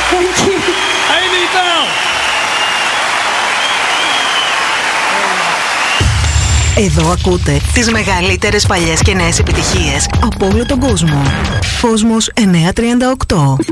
Thank you. Amy Bell. Εδώ ακούτε τις μεγαλύτερες παλιές και νέες επιτυχίες από όλο τον κόσμο. Κόσμος 938.